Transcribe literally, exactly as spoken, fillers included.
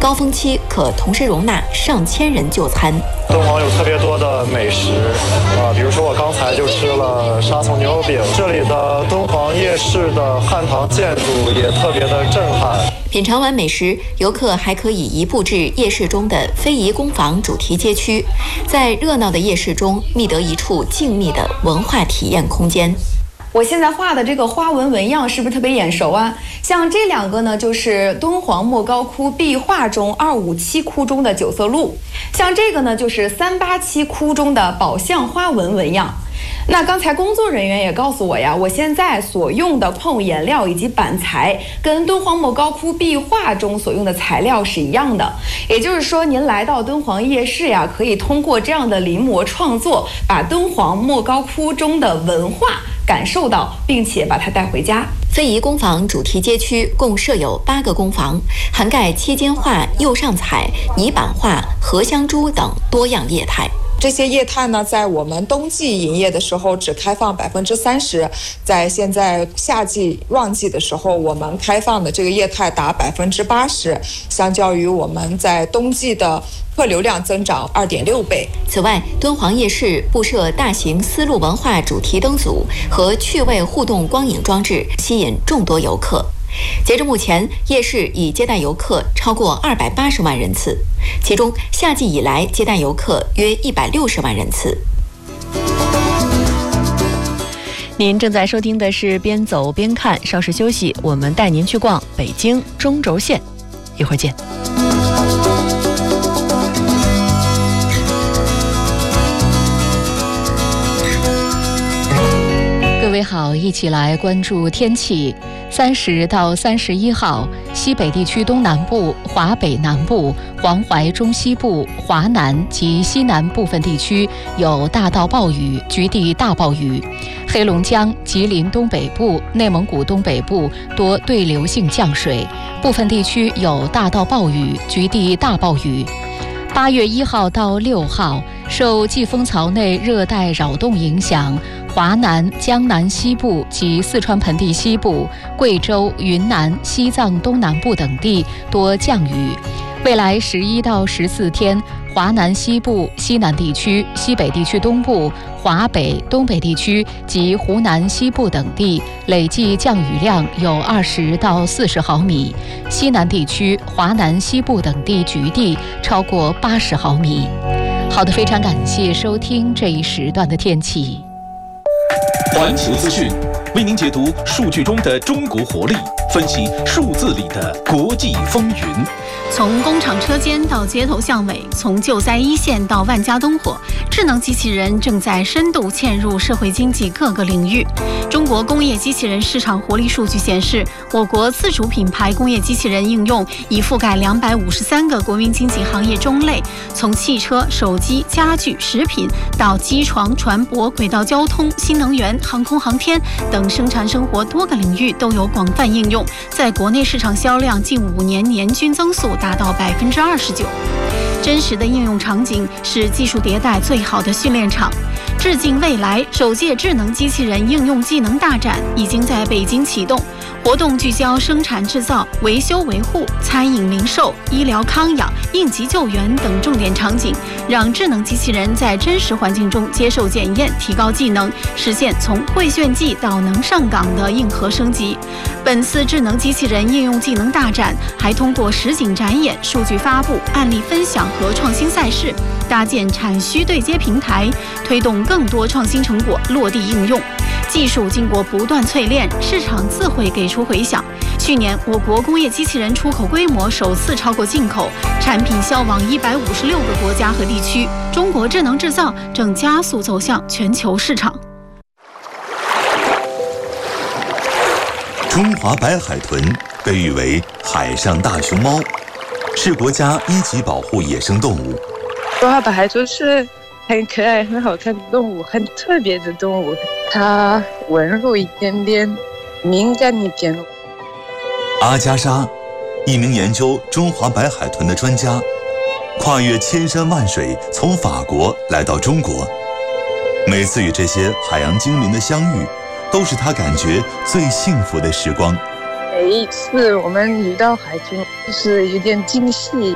高峰期可同时容纳上千人就餐。 敦煌有特别多的美食啊，比如说我刚才就吃了沙葱牛肉饼，这里的敦煌夜市的汉唐建筑也特别的震撼。 品尝完美食，游客还可以移步至夜市中的非遗工坊主题街区，在热闹的夜市中觅得一处静谧的文化体验空间。 我现在画的这个花纹纹样是不是特别眼熟啊？像这两个呢，就是敦煌莫高窟壁画中二五七窟中的九色鹿，像这个呢，就是三八七窟中的宝相花纹纹样。那刚才工作人员也告诉我呀，我现在所用的矿物颜料以及板材跟敦煌莫高窟壁画中所用的材料是一样的，也就是说，您来到敦煌夜市呀，可以通过这样的临摹创作，把敦煌莫高窟中的文化感受到，并且把它带回家。 非遗工坊主题街区共设有八个工坊，涵盖切尖画、釉上彩、泥板画、荷香珠等多样业态。 这些业态呢，在我们冬季营业的时候只开放百分之三十，在现在夏季旺季的时候，我们开放的这个业态达百分之八十，相较于我们在冬季的客流量增长二点六倍。 此外，敦煌夜市布设大型丝路文化主题灯组和趣味互动光影装置，吸引众多游客。截至目前，夜市已接待游客超过二百八十万人次，其中夏季以来接待游客约一百六十万人次。 您正在收听的是边走边看，稍事休息，我们带您去逛北京中轴线，一会儿见。各位好，一起来关注天气。三十到三十一号，西北地区东南部、华北南部、黄淮中西部、华南及西南部分地区有大到暴雨，局地大暴雨；黑龙江、吉林东北部、内蒙古东北部多对流性降水，部分地区有大到暴雨，局地大暴雨。八月一号到六号，受季风槽内热带扰动影响，华南、江南西部及四川盆地西部、贵州、云南、西藏东南部等地多降雨。未来十一到十四天，华南西部、西南地区、西北地区东部、华北、东北地区及湖南西部等地累计降雨量有二十到四十毫米，西南地区、华南西部等地局地超过八十毫米。好的，非常感谢收听这一时段的天气。 环球资讯为您解读数据中的中国活力，分析数字里的国际风云。 从工厂车间到街头巷尾，从救灾一线到万家灯火，智能机器人正在深度嵌入社会经济各个领域。中国工业机器人市场活力数据显示，我国自主品牌工业机器人应用已覆盖两百五十三个国民经济行业中类，从汽车、手机、家具、食品到机床、船舶、轨道交通、新能源、航空航天等生产生活多个领域都有广泛应用，在国内市场销量近五年年均增速达到百分之二十九。真实的应用场景是技术迭代最好的训练场。致敬未来首届智能机器人应用技能大展已经在北京启动，活动聚焦生产制造、维修维护、餐饮零售、医疗康养、应急救援等重点场景，让智能机器人在真实环境中接受检验，提高技能，实现从会炫技到能上岗的硬核升级。本次智能机器人应用技能大展还通过实景展演、数据发布、案例分享和创新赛事，搭建产需对接平台，推动更多创新成果落地应用。技术经过不断淬炼，市场自会给出回响。去年，我国工业机器人出口规模首次超过进口，产品销往一百五十六个国家和地区。中国智能制造正加速走向全球市场。 中华白海豚被誉为海上大熊猫，是国家一级保护野生动物。 中华白海豚是很可爱、很好看的动物，很特别的动物。它温柔一点点，敏感一点。 阿加莎，一名研究中华白海豚的专家，跨越千山万水，从法国来到中国。每次与这些海洋精灵的相遇，都是他感觉最幸福的时光。 每一次我们遇到海豚，就是有点惊喜。